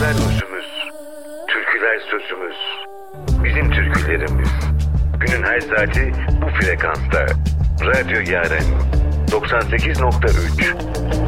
Türküler özümüz, türküler sözümüz, bizim türkülerimiz. Günün her saati bu frekansta. Radyo Yaren 98.3